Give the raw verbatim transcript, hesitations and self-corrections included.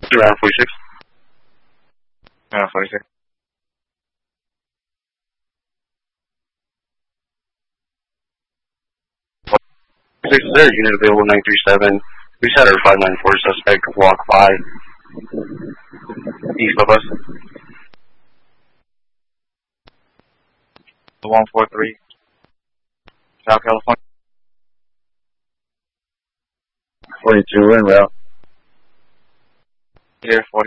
Around forty-six. Around forty-six. Six there, unit available nine three seven. We set our five nine four suspect walk by east of us. one four three. South California. forty-two, en route. Here, forty.